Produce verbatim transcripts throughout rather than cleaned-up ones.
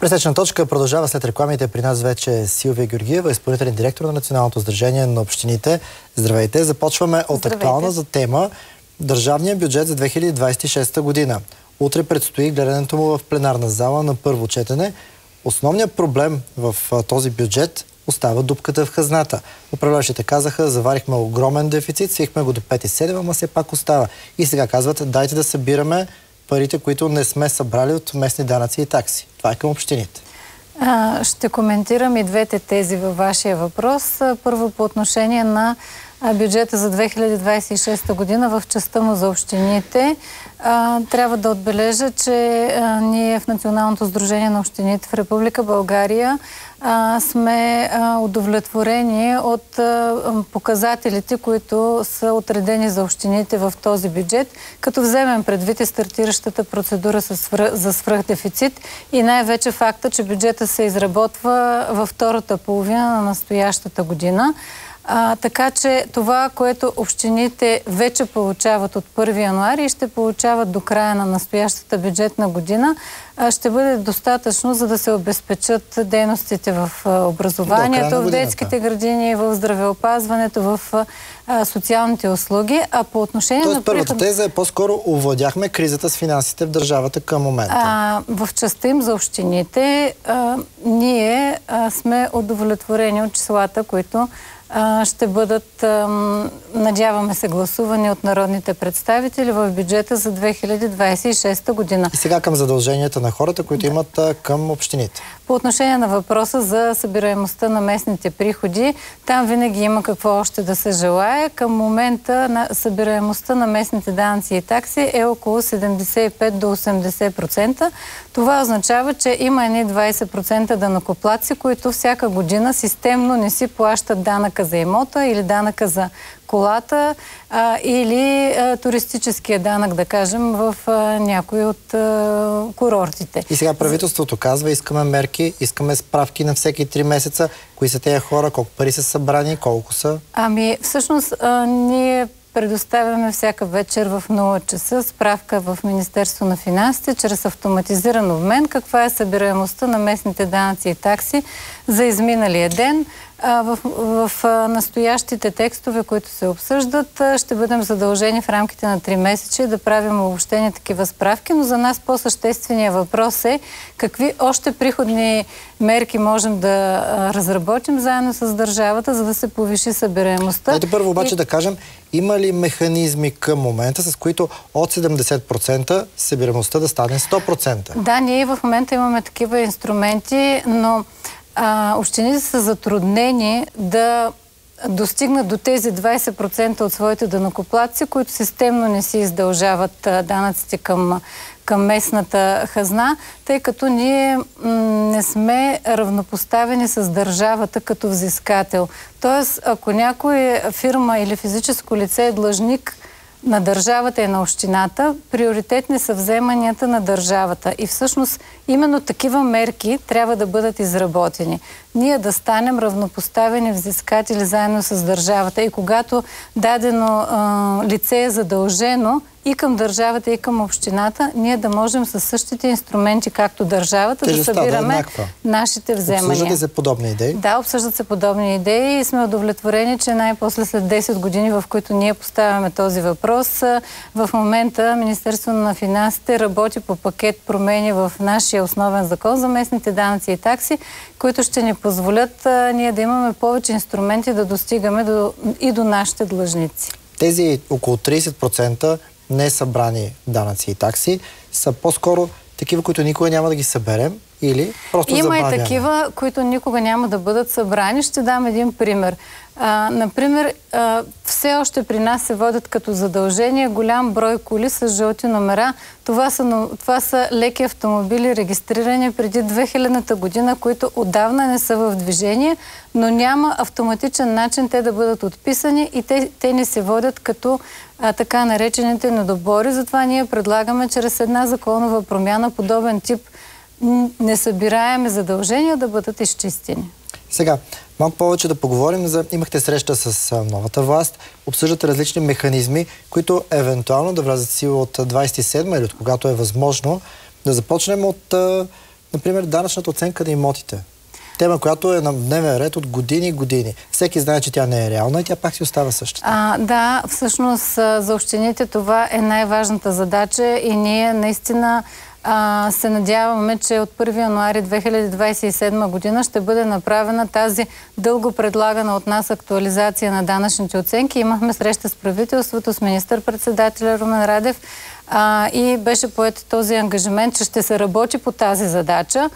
Пресечна точка продължава след рекламите. При нас вече Силвия Георгиева, изпълнителен директор на Националното сдружение на общините. Здравейте! Започваме от Здравейте. актуална за тема държавния бюджет за две хиляди двадесет и шеста година. Утре предстои гледането му в пленарна зала на първо четене. Основният проблем в този бюджет остава дупката в хазната. Управляващите казаха, заварихме огромен дефицит, свихме го до пет цяло и седем, ама все пак остава. И сега казват, дайте да събираме парите, които не сме събрали от местни данъци и такси. Това е към общините. А, ще коментирам и двете тези във вашия въпрос. Първо по отношение на бюджета за две хиляди двадесет и шеста година в частта му за общините. А, трябва да отбележа, че а, ние в Националното сдружение на общините в Република България а, сме а, удовлетворени от а, показателите, които са отредени за общините в този бюджет, като вземем предвид и стартиращата процедура за свръхдефицит и най-вече факта, че бюджета се изработва във втората половина на настоящата година. А, така че това, което общините вече получават от първи януари и ще получават до края на настоящата бюджетна година, а, ще бъде достатъчно, за да се обезпечат дейностите в а, образованието, в детските градини, в здравеопазването, в а, социалните услуги. А по отношение Тоест, на... първата теза е по-скоро овладяхме кризата с финансите в държавата към момента. А, в частта им за общините а, ние а, сме удовлетворени от числата, които ще бъдат, надяваме се, гласувани от народните представители в бюджета за две хиляди двадесет и шеста година. И сега към задълженията на хората, които да. имат към общините. По отношение на въпроса за събираемостта на местните приходи, там винаги има какво още да се желае. Към момента на събираемостта на местните данъци и такси е около седемдесет и пет до осемдесет процента. Това означава, че има едни двадесет процента данъкоплатци, които всяка година системно не си плащат данъка за имота или данъка за колата а, или а, туристическия данък, да кажем, в а, някои от а, курортите. И сега правителството казва, искаме мерки, искаме справки на всеки три месеца. Кои са тези хора, колко пари са събрани, колко са? Ами, всъщност, а, ние предоставяме всяка вечер в нула часа справка в Министерство на финансите, чрез автоматизиран обмен, каква е събираемостта на местните данъци и такси за изминалия ден. В, в, в настоящите текстове, които се обсъждат, ще бъдем задължени в рамките на три месеца да правим обобщени такива справки, но за нас по-същественият въпрос е какви още приходни мерки можем да разработим заедно с държавата, за да се повиши събираемостта. Ето първо обаче и... да кажем, има ли механизми към момента, с които от седемдесет процента събираемостта да стане сто процента? Да, ние в момента имаме такива инструменти, но А, общините са затруднени да достигнат до тези двадесет процента от своите данъкоплатци, които системно не си издължават а, данъците към, към местната хазна, тъй като ние не сме равнопоставени с държавата като взискател. Тоест, ако някоя фирма или физическо лице е длъжник на държавата и на общината, приоритетни са вземанията на държавата. И всъщност именно такива мерки трябва да бъдат изработени. Ние да станем равнопоставени взискатели заедно с държавата и когато дадено а, лице е задължено и към държавата, и към общината, ние да можем със същите инструменти, както държавата, Тежестта да събираме да нашите вземания. Обсъждат се подобни идеи? Да, обсъждат се подобни идеи и сме удовлетворени, че най-после след десет години, в които ние поставяме този въпрос, в момента Министерството на финансите работи по пакет промени в нашия основен закон за местните данъци и такси, които ще ни позволят а, ние да имаме повече инструменти да достигаме до, и до нашите длъжници. Тези около тридесет процента не събрани данъци и такси са по-скоро такива, които никога няма да ги съберем или просто Има забавяме? И такива, които никога няма да бъдат събрани. Ще дам един пример. А, например, а, все още при нас се водят като задължение голям брой коли с жълти номера. Това са, това са леки автомобили, регистрирани преди две хилядната година, които отдавна не са в движение, но няма автоматичен начин те да бъдат отписани и те, те не се водят като а, така наречените недобори. Затова ние предлагаме чрез една законова промяна подобен тип несъбираеми задължения да бъдат изчистени. Сега, малко повече да поговорим за... Имахте среща с а, новата власт, обсъждате различни механизми, които евентуално да влязат в сила от двадесет и седма или от когато е възможно. Да започнем от а, например, данъчната оценка на имотите. Тема, която е на дневен ред от години и години. Всеки знае, че тя не е реална и тя пак си остава същата. А, да, всъщност за общините това е най-важната задача и ние наистина а, се надяваме, че от първи януари две хиляди двадесет и седма година ще бъде направена тази дълго предлагана от нас актуализация на данъчните оценки. Имахме среща с правителството, с министър-председателя Румен Радев а, и беше поет този ангажимент, че ще се работи по тази задача.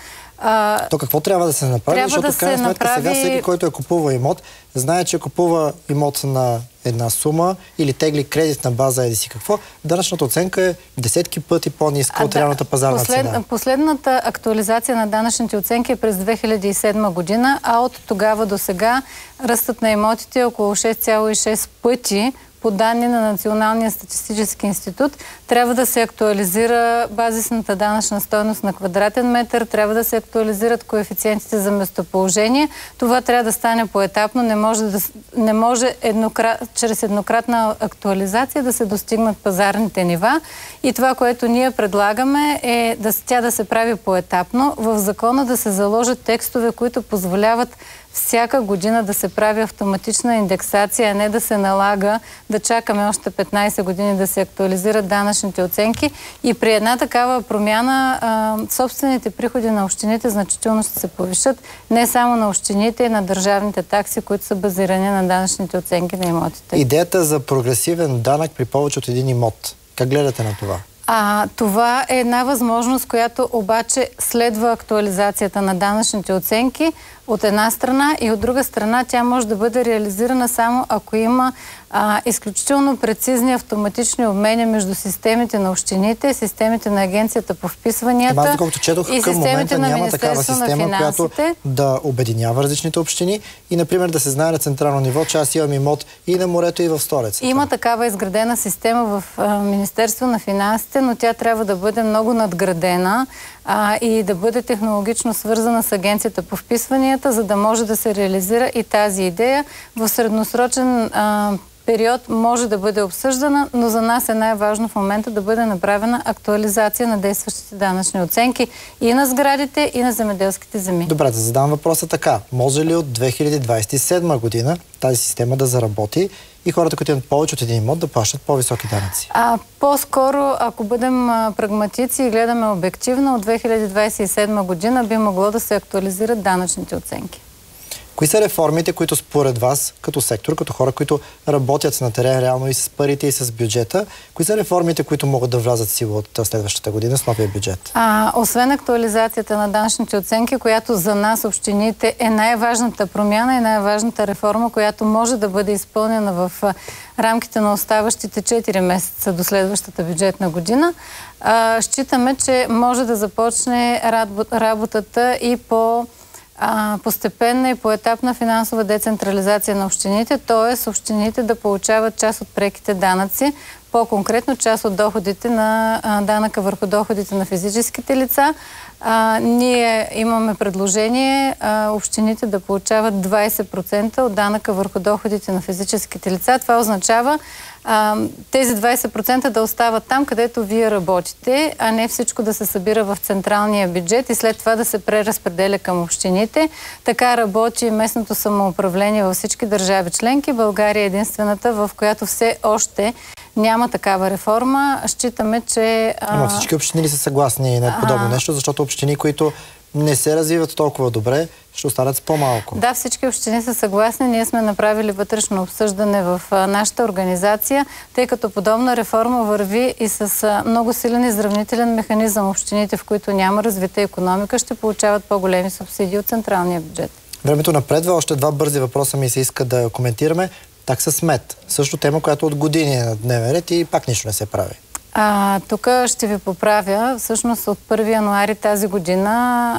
А, То какво трябва да се направи? Защото да в крайна сметка направи... сега всеки, който е купува имот, знае, че купува имот на една сума или тегли кредит на база еди си какво. Данъчната оценка е десетки пъти по-ниска от да, реалната пазарна послед... цена. Последната актуализация на данъчните оценки е през две хиляди и седма година, а от тогава до сега ръстът на имотите е около шест цяло и шест пъти. По данни на Националния статистически институт, трябва да се актуализира базисната данъчна стойност на квадратен метър, трябва да се актуализират коефициентите за местоположение. Това трябва да стане поетапно, не може, да, не може еднократ, чрез еднократна актуализация да се достигнат пазарните нива. И това, което ние предлагаме е да, тя да се прави поетапно, в закона да се заложат текстове, които позволяват всяка година да се прави автоматична индексация, а не да се налага да чакаме още петнадесет години да се актуализират данъчните оценки. И при една такава промяна а, собствените приходи на общините значително ще се повишат. Не само на общините, и на държавните такси, които са базирани на данъчните оценки на имотите. Идеята за прогресивен данък при повече от един имот. Как гледате на това? А, това е една възможност, която обаче следва актуализацията на данъчните оценки от една страна и от друга страна тя може да бъде реализирана само ако има а, изключително прецизни автоматични обмени между системите на общините, системите на Агенцията по вписванията Аз, доколкото четох, и към системите на няма такава система, която да обединява различните общини и, например, да се знае на централно ниво, че аз имам имот и на морето, и в столицата. Има такава изградена система в а, Министерство на финансите, но тя трябва да бъде много надградена а, и да бъде технологично свързана с Агенцията по вписванията, за да може да се реализира и тази идея. В средносрочен а, период може да бъде обсъждана, но за нас е най-важно в момента да бъде направена актуализация на действащите данъчни оценки и на сградите, и на земеделските земи. Добре, да задам въпроса така. Може ли от две хиляди двадесет и седма година тази система да заработи и хората, които имат повече от един имот, да плащат по-високи данъци? А, по-скоро, ако бъдем а, прагматици и гледаме обективно, от две хиляди двадесет и седма година би могло да се актуализират данъчните оценки. Кои са реформите, които според вас, като сектор, като хора, които работят на терен реално и с парите, и с бюджета, кои са реформите, които могат да влязат в сила от следващата година с новия бюджет? А, освен актуализацията на данъчните оценки, която за нас, общините, е най-важната промяна и най-важната реформа, която може да бъде изпълнена в рамките на оставащите четири месеца до следващата бюджетна година, а, считаме, че може да започне работата и по постепенна и поетапна финансова децентрализация на общините, т.е. общините да получават част от преките данъци, по-конкретно част от доходите на а, данъка върху доходите на физическите лица. А, ние имаме предложение а, общините да получават двадесет процента от данъка върху доходите на физическите лица. Това означава а, тези двадесет процента да остават там, където вие работите, а не всичко да се събира в централния бюджет и след това да се преразпределя към общините. Така работи местното самоуправление във всички държави членки. България е единствената, в която все още няма такава реформа. Считаме, че... Ама всички общини ли са съгласни на подобно нещо, защото общини, които не се развиват толкова добре, ще останат с по-малко? Да, всички общини са съгласни. Ние сме направили вътрешно обсъждане в нашата организация, тъй като подобна реформа върви и с много силен изравнителен механизъм. Общините, в които няма развита икономика, ще получават по-големи субсидии от централния бюджет. Времето напредва. Още два бързи въпроса ми се иска да коментираме. Такса смет. Също тема, която от години е на дневен ред и пак нищо не се прави. А, тук ще ви поправя. Всъщност от първи януари тази година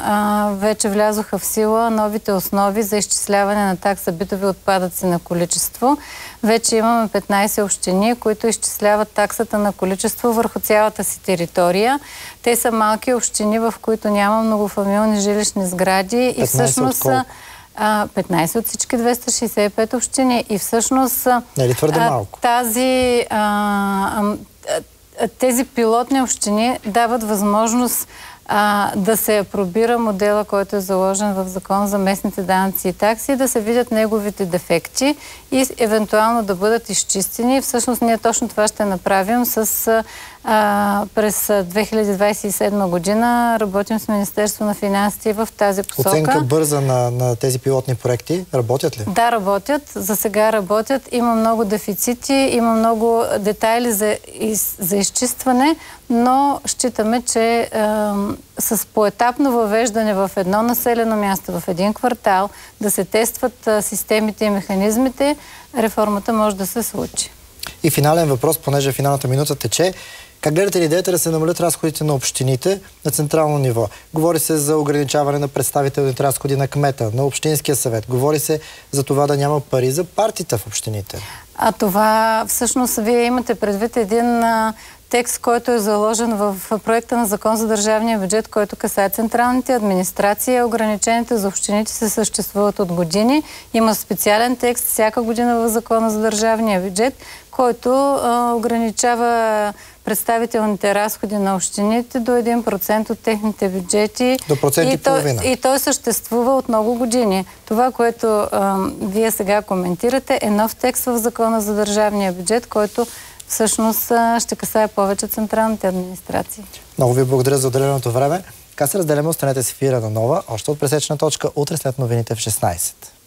а, вече влязоха в сила новите основи за изчисляване на такса битови отпадъци на количество. Вече имаме петнадесет общини, които изчисляват таксата на количество върху цялата си територия. Те са малки общини, в които няма многофамилни жилищни сгради и всъщност са петнадесет от всички двеста шестдесет и пет общини. И всъщност не е ли твърде малко? Тази, а, а, тези пилотни общини дават възможност а, да се апробира модела, който е заложен в Закон за местните данъци и такси, да се видят неговите дефекти и евентуално да бъдат изчистени. Всъщност ние точно това ще направим с а, през две хиляди двадесет и седма година. Работим с Министерство на финансите в тази посока. Оценка бърза на, на тези пилотни проекти. Работят ли? Да, работят. За сега работят. Има много дефицити, има много детайли за, из, за изчистване, но считаме, че е, с поетапно въвеждане в едно населено място, в един квартал, да се тестват е, системите и механизмите, реформата може да се случи. И финален въпрос, понеже финалната минута тече. Как гледате ли идеята да се намалят разходите на общините на централно ниво? Говори се за ограничаване на представителните разходи на кмета, на общинския съвет. Говори се за това да няма пари за партиите в общините. А това всъщност вие имате предвид един а, текст, който е заложен в проекта на Закон за държавния бюджет, който касае централните администрации. Ограничените за общините се съществуват от години. Има специален текст всяка година в Закона за държавния бюджет, който а, ограничава представителните разходи на общините до един процент от техните бюджети. До процент и, и половина. И той съществува от много години. Това, което а, вие сега коментирате, е нов текст в Закона за държавния бюджет, който всъщност а, ще касае повече централните администрации. Много ви благодаря за отделеното време. Така се разделяме, останете с ефира на Нова, още от пресечна точка, утре след новините в шестнайсет.